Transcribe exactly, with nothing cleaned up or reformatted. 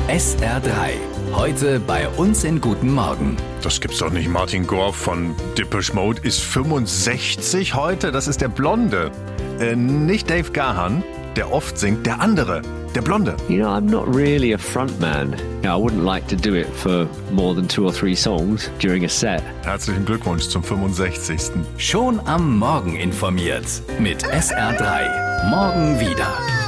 S R drei. Heute bei uns in Guten Morgen. Das gibt's doch nicht. Martin Gore von Depeche Mode ist fünfundsechzig heute. Das ist der Blonde. Äh, nicht Dave Gahan, der oft singt, der andere, der Blonde. You know, I'm not really a frontman. You know, I wouldn't like to do it for more than two or three songs during a set. Herzlichen Glückwunsch zum fünfundsechzigsten Schon am Morgen informiert mit S R drei. Morgen wieder.